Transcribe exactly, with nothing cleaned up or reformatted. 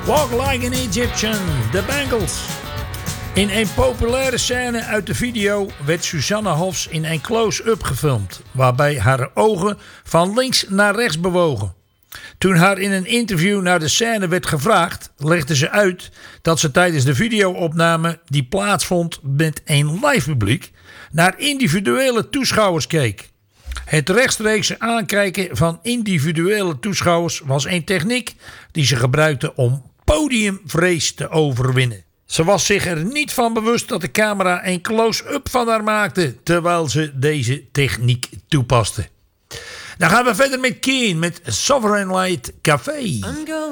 Walk Like an Egyptian, The Bangles. In een populaire scène uit de video werd Susanne Hoffs in een close-up gefilmd, waarbij haar ogen van links naar rechts bewogen. Toen haar in een interview naar de scène werd gevraagd, legde ze uit dat ze tijdens de videoopname die plaatsvond met een live publiek naar individuele toeschouwers keek. Het rechtstreekse aankijken van individuele toeschouwers was een techniek die ze gebruikte om podiumvrees te overwinnen. Ze was zich er niet van bewust dat de camera een close-up van haar maakte terwijl ze deze techniek toepaste. Dan gaan we verder met Keen met Sovereign Light Café.